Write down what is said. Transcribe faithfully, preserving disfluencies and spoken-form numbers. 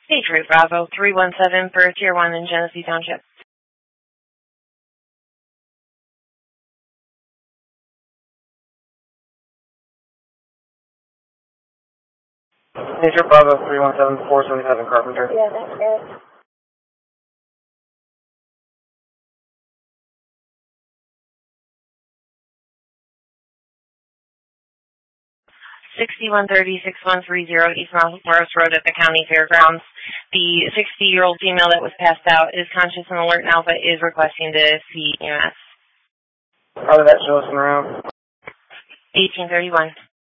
Patriot Bravo three one seven for Tier one in Genesee Township. Patriot Bravo three one seven four seven seven Carpenter. Yeah, that's good. sixty-one thirty, sixty-one thirty East Morris Road at the County Fairgrounds. The sixty-year-old female that was passed out is conscious and alert now, but is requesting to see E M S. How did that show us in around? eighteen thirty-one.